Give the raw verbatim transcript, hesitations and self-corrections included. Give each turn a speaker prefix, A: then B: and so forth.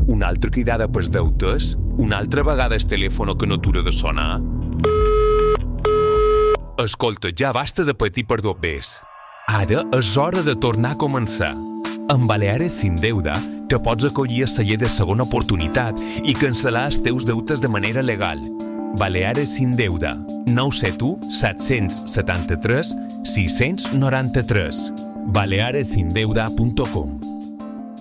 A: Una altra cridada pels deutes? Una altra vegada el telèfon que no atura de sonar? Escolta, ja basta de patir per dos bes. Ara és hora de tornar a començar. Amb Baleares Sin Deuda te pots acollir a celler de segona oportunitat i cancel·lar els teus deutes de manera legal. Baleares Sin Deuda, nou set u set set tres sis nou tres, baleares sin deuda punto com.